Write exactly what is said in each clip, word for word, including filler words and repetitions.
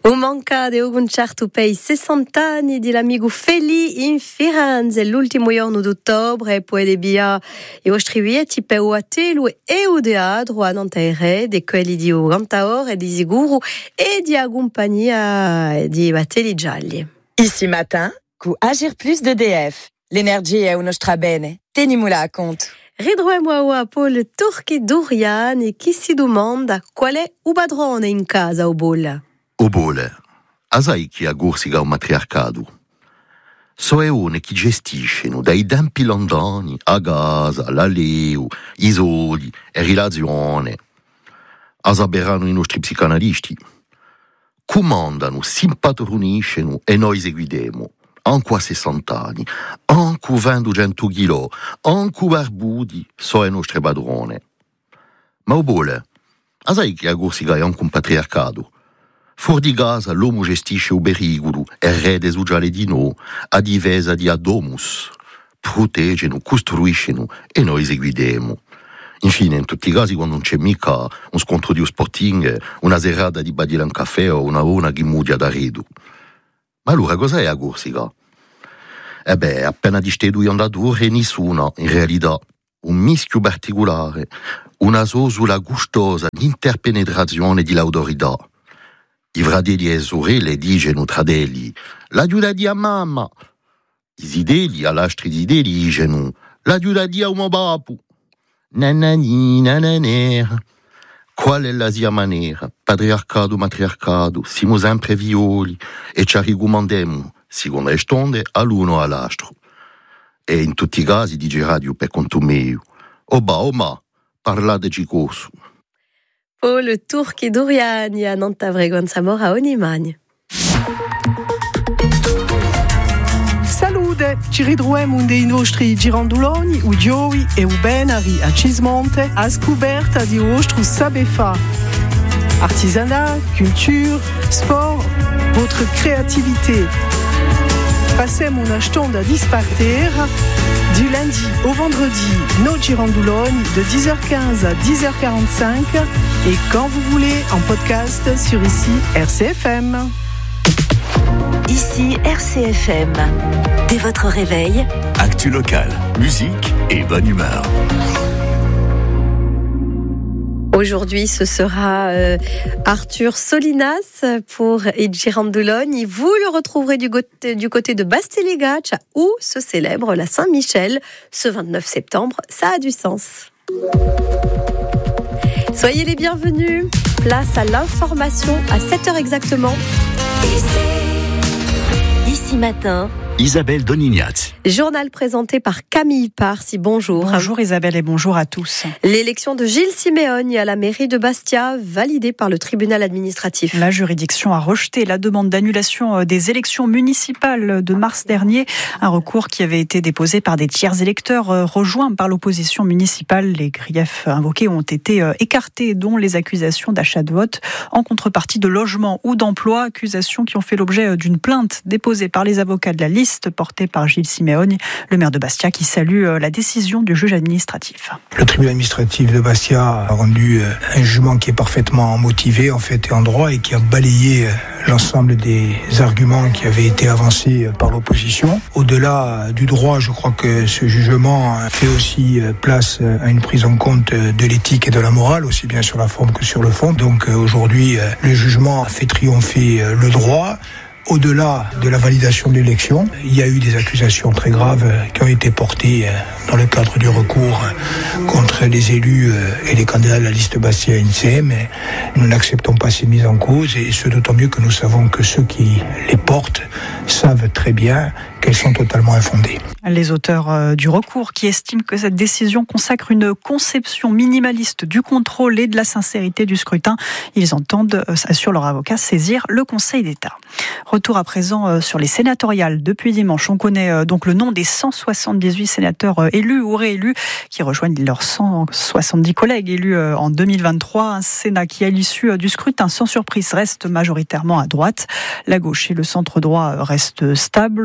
O manca de un concerto per i sessanta anni di l'amico Feli in Firenze l'ultimo giorno d'ottobre e poi de via e ostrivieti per o atelu e o teatro a Nanterre de quelli di o cantaor e di sicuro e di compagnia di Battelli Gialli. Ici matin, cu Agir Plus de D F. L'energia è uno strabene. Tenimula a conto. Ridroiamo a Paul Turchi Durian e chi si domanda qual è o padrone in casa o bolla. O bole, a sai chi a Corsica un matriarcato? So è one che gestiscono dai tempi lontani a casa, la leu, i soldi e relazioni. A saperanno i nostri psicanalisti. Comandano, si impatroniscono e noi seguiamo. Anche a sessanta anni, anche venti cento chilo, anche barbudi, so è nostre padrone. Ma o bole, a sai che a Corsica è anche un patriarcato? Fuori di casa l'uomo gestisce il pericolo e rede su già le di noi a difesa di Adomus. Proteggono, costruiscono e noi eseguiamo. Infine, in tutti i casi, quando non c'è mica un scontro di Sporting, una serata di badire un caffè o una ona che mudia da redo. Ma allora cosa è a Corsica? E beh, appena di ste due andatori nessuna, in realtà. Un mischio particolare, una sosola gustosa di interpenetrazione di l'autorità. I fratelli e sorelle dicono tra degli, l'aiuta di a mamma. I zideli all'astri zideli dicono, l'aiuta di a uomo papu. Nanani, nananera. Qual è la sia maniera? Patriarcato, matriarcato, siamo sempre violi e ci riccomandiamo, si corrisponde all'uno all'altro. E in tutti i casi dice radio per conto mio. Oh ba, oh ma, parlateci coso. Paul Turchi Durian a Nantavregonza Mora Onimagna. Salute, ci ritroviamo dei nostri girandoloni, udioi e ubenari a Cismonte a scoperta di vostro saber fa. Artisanat, culture, sport, votre créativité. Passem una stonda disparter du lundi au vendredi, nos girandoloni de dix heures quinze à dix heures quarante-cinq et quand vous voulez en podcast sur ici R C F M. Ici R C F M. Dès votre réveil, actu local, musique et bonne humeur. Aujourd'hui, ce sera euh, Arthur Solinas pour I Girandoloni. Vous le retrouverez du côté, du côté de Bastiligaccia où se célèbre la Saint-Michel ce vingt-neuf septembre. Ça a du sens. Soyez les bienvenus. Place à l'information à sept heures exactement. Ici, ici matin, Isabelle Donignat. Journal présenté par Camille Parsi. Bonjour. Bonjour Isabelle et bonjour à tous. L'élection de Gilles Simeoni à la mairie de Bastia, validée par le tribunal administratif. La juridiction a rejeté la demande d'annulation des élections municipales de mars dernier. Un recours qui avait été déposé par des tiers électeurs rejoints par l'opposition municipale. Les griefs invoqués ont été écartés, dont les accusations d'achat de vote en contrepartie de logement ou d'emploi. Accusations qui ont fait l'objet d'une plainte déposée par les avocats de la liste portée par Gilles Simeoni, le maire de Bastia, qui salue la décision du juge administratif. Le tribunal administratif de Bastia a rendu un jugement qui est parfaitement motivé, en fait, et en droit, et qui a balayé l'ensemble des arguments qui avaient été avancés par l'opposition. Au-delà du droit, je crois que ce jugement fait aussi place à une prise en compte de l'éthique et de la morale, aussi bien sur la forme que sur le fond. Donc aujourd'hui, le jugement a fait triompher le droit. Au-delà de la validation de l'élection, il y a eu des accusations très graves qui ont été portées dans le cadre du recours contre les élus et les candidats de la liste Bastia N C M. Nous n'acceptons pas ces mises en cause, et ce d'autant mieux que nous savons que ceux qui les portent savent très bien qu'elles sont totalement infondées. Les auteurs du recours qui estiment que cette décision consacre une conception minimaliste du contrôle et de la sincérité du scrutin, ils entendent, assure leur avocat, saisir le Conseil d'État. Retour à présent sur les sénatoriales. Depuis dimanche, on connaît donc le nom des cent soixante-dix-huit sénateurs élus ou réélus qui rejoignent leurs cent soixante-dix collègues élus en deux mille vingt-trois. Un Sénat qui, à l'issue du scrutin, sans surprise, reste majoritairement à droite. La gauche et le centre droit restent stables, mais principalement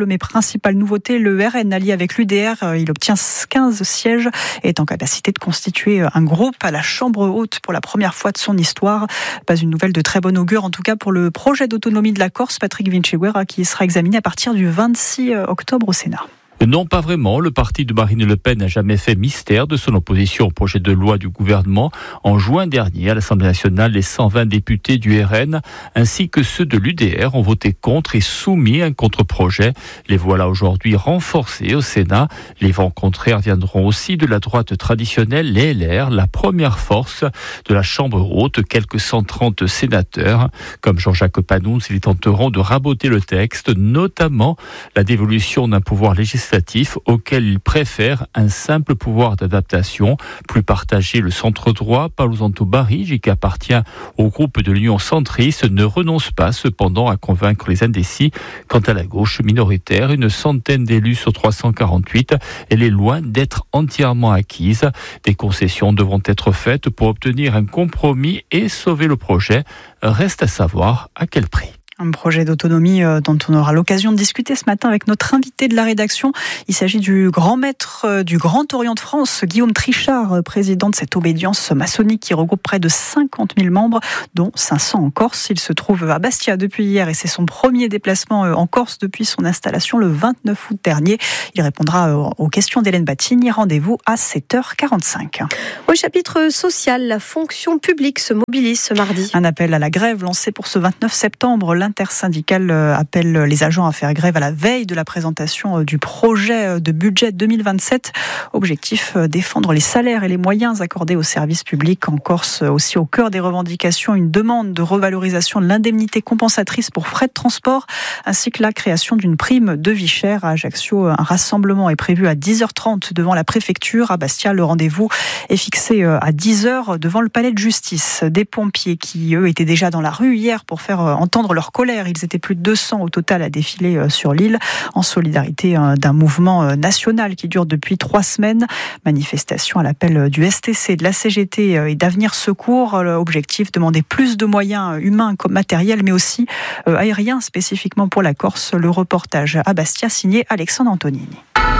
principale nouveauté, le R N allié avec l'U D R, il obtient quinze sièges et est en capacité de constituer un groupe à la Chambre haute pour la première fois de son histoire. Pas une nouvelle de très bon augure, en tout cas pour le projet d'autonomie de la Corse, Patrick Vinciguerra, qui sera examiné à partir du vingt-six octobre au Sénat. Non, pas vraiment. Le parti de Marine Le Pen n'a jamais fait mystère de son opposition au projet de loi du gouvernement. En juin dernier, à l'Assemblée nationale, les cent vingt députés du R N ainsi que ceux de l'U D R ont voté contre et soumis un contre-projet. Les voilà aujourd'hui renforcés au Sénat. Les vents contraires viendront aussi de la droite traditionnelle, les L R, la première force de la Chambre haute, quelques cent trente sénateurs. Comme Jean-Jacques Panunzi, ils tenteront de raboter le texte, notamment la dévolution d'un pouvoir législatif auquel il préfère un simple pouvoir d'adaptation. Plus partagé, le centre-droit, Paolo Santo Barigi, qui appartient au groupe de l'Union centriste, ne renonce pas cependant à convaincre les indécis. Quant à la gauche minoritaire, une centaine d'élus sur trois cent quarante-huit, elle est loin d'être entièrement acquise. Des concessions devront être faites pour obtenir un compromis et sauver le projet. Reste à savoir à quel prix. Un projet d'autonomie dont on aura l'occasion de discuter ce matin avec notre invité de la rédaction. Il s'agit du grand maître du Grand Orient de France, Guillaume Trichard, président de cette obédience maçonnique qui regroupe près de cinquante mille membres, dont cinq cents en Corse. Il se trouve à Bastia depuis hier et c'est son premier déplacement en Corse depuis son installation le vingt-neuf août dernier. Il répondra aux questions d'Hélène Batigny. Rendez-vous à sept heures quarante-cinq. Au chapitre social, la fonction publique se mobilise ce mardi. Un appel à la grève lancé pour ce vingt-neuf septembre. L'intersyndicale appelle les agents à faire grève à la veille de la présentation du projet de budget deux mille vingt-sept. Objectif, défendre les salaires et les moyens accordés aux services publics. En Corse, aussi au cœur des revendications, une demande de revalorisation de l'indemnité compensatrice pour frais de transport, ainsi que la création d'une prime de vie chère. À Ajaccio, un rassemblement est prévu à dix heures trente devant la préfecture. À Bastia, le rendez-vous est fixé à dix heures devant le palais de justice. Des pompiers qui, eux, étaient déjà dans la rue hier pour faire entendre leur colère. Ils étaient plus de deux cents au total à défiler sur l'île en solidarité d'un mouvement national qui dure depuis trois semaines. Manifestation à l'appel du S T C, de la C G T et d'Avenir Secours. Objectif, demander plus de moyens humains comme matériels, mais aussi aériens spécifiquement pour la Corse. Le reportage à Bastia signé Alexandre Antonini.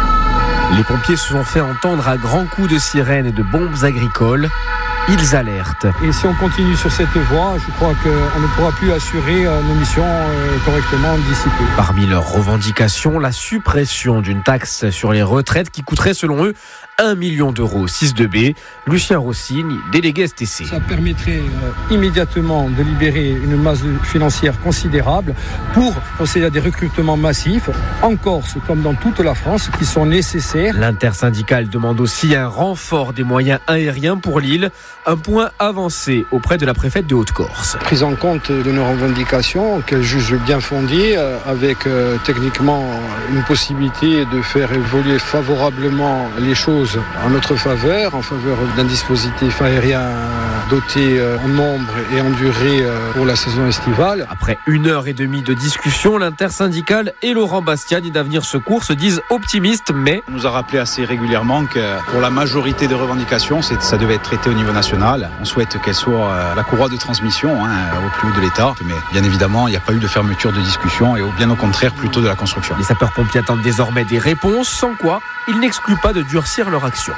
Les pompiers se sont fait entendre à grands coups de sirènes et de bombes agricoles. Ils alertent. Et si on continue sur cette voie, je crois qu'on ne pourra plus assurer nos missions correctement dissipées. Parmi leurs revendications, la suppression d'une taxe sur les retraites qui coûterait selon eux un million d'euros. six deux B, Lucien Rossigne, délégué S T C. Ça permettrait euh, immédiatement de libérer une masse financière considérable pour procéder à des recrutements massifs en Corse comme dans toute la France qui sont nécessaires. L'intersyndicale demande aussi un renfort des moyens aériens pour l'île, un point avancé auprès de la préfète de Haute-Corse. Prise en compte de nos revendications qu'elle juge bien fondées, euh, avec euh, techniquement une possibilité de faire évoluer favorablement les choses en notre faveur, en faveur d'un dispositif aérien doté en nombre et en durée pour la saison estivale. Après une heure et demie de discussion, l'intersyndicale et Laurent Bastiani d'Avenir Secours se disent optimistes, mais... On nous a rappelé assez régulièrement que pour la majorité des revendications, c'est, ça devait être traité au niveau national. On souhaite qu'elle soit la courroie de transmission hein, au plus haut de l'État, mais bien évidemment, il n'y a pas eu de fermeture de discussion et bien au contraire, plutôt de la construction. Les sapeurs-pompiers attendent désormais des réponses, sans quoi ils n'excluent pas de durcir leur action.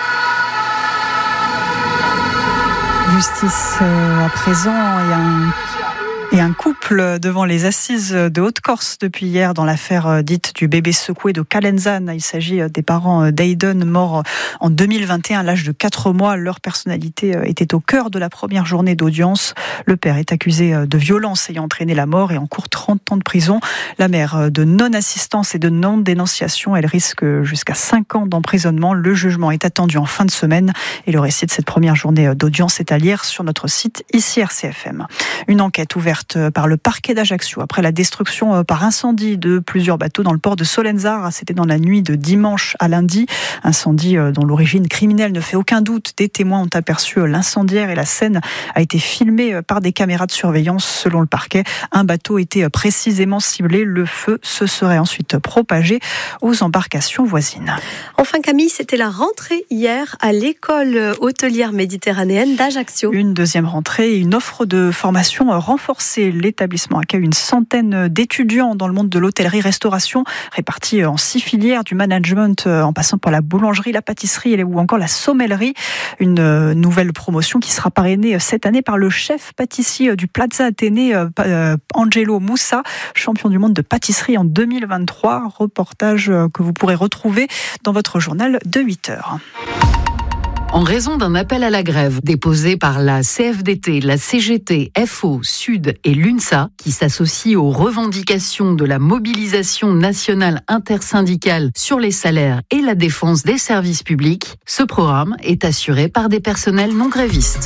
Justice euh, à présent, il y a un... Et un couple devant les assises de Haute-Corse depuis hier dans l'affaire dite du bébé secoué de Calenzane. Il s'agit des parents d'Aiden, morts en deux mille vingt et un à l'âge de quatre mois. Leur personnalité était au cœur de la première journée d'audience. Le père est accusé de violence ayant entraîné la mort et encourt trente ans de prison. La mère de non-assistance et de non-dénonciation. Elle risque jusqu'à cinq ans d'emprisonnement. Le jugement est attendu en fin de semaine. Et le récit de cette première journée d'audience est à lire sur notre site ici R C F M. Une enquête ouverte par le parquet d'Ajaccio après la destruction par incendie de plusieurs bateaux dans le port de Solenzar. C'était dans la nuit de dimanche à lundi. Incendie dont l'origine criminelle ne fait aucun doute. Des témoins ont aperçu l'incendiaire et la scène a été filmée par des caméras de surveillance. Selon le parquet, un bateau était précisément ciblé. Le feu se serait ensuite propagé aux embarcations voisines. Enfin Camille, c'était la rentrée hier à l'école hôtelière méditerranéenne d'Ajaccio. Une deuxième rentrée et une offre de formation renforcée lancé. L'établissement accueille une centaine d'étudiants dans le monde de l'hôtellerie-restauration, répartis en six filières, du management en passant par la boulangerie, la pâtisserie ou encore la sommellerie. Une nouvelle promotion qui sera parrainée cette année par le chef pâtissier du Plaza Athénée, Angelo Moussa, champion du monde de pâtisserie en deux mille vingt-trois. Reportage que vous pourrez retrouver dans votre journal de huit heures. En raison d'un appel à la grève déposé par la C F D T, la C G T, F O, Sud et l'UNSA, qui s'associent aux revendications de la mobilisation nationale intersyndicale sur les salaires et la défense des services publics, ce programme est assuré par des personnels non grévistes.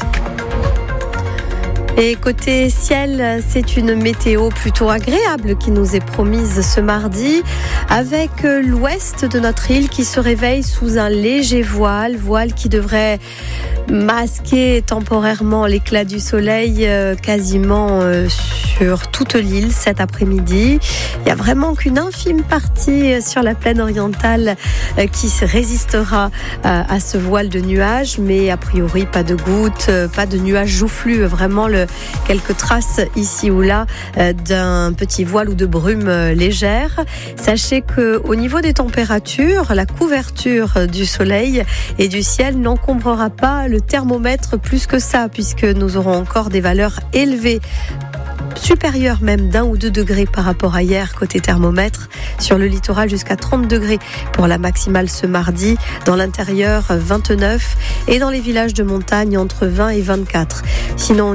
Et côté ciel, c'est une météo plutôt agréable qui nous est promise ce mardi, avec l'ouest de notre île qui se réveille sous un léger voile, voile qui devrait masquer temporairement l'éclat du soleil quasiment sur toute l'île cet après-midi. Il n'y a vraiment qu'une infime partie sur la plaine orientale qui résistera à ce voile de nuages, mais a priori pas de gouttes, pas de nuages joufflus, vraiment le quelques traces ici ou là d'un petit voile ou de brume légère. Sachez qu'au niveau des températures, la couverture du soleil et du ciel n'encombrera pas le thermomètre plus que ça, puisque nous aurons encore des valeurs élevées, supérieure même d'un ou deux degrés par rapport à hier côté thermomètre, sur le littoral jusqu'à trente degrés pour la maximale ce mardi, dans l'intérieur vingt-neuf et dans les villages de montagne entre vingt et vingt-quatre. Sinon